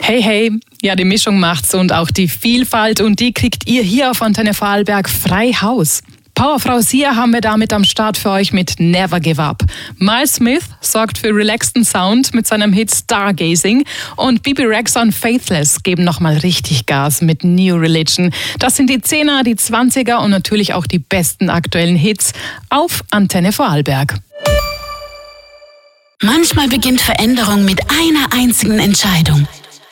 Hey, hey, ja, die Mischung macht's und auch die Vielfalt und die kriegt ihr hier auf Antenne Vorarlberg frei Haus. Powerfrau Sia haben wir damit am Start für euch mit Never Give Up. Miles Smith sorgt für relaxten Sound mit seinem Hit Stargazing und Bebe Rexha und Faithless geben nochmal richtig Gas mit New Religion. Das sind die 10er, die 20er und natürlich auch die besten aktuellen Hits auf Antenne Vorarlberg. Manchmal beginnt Veränderung mit einer einzigen Entscheidung.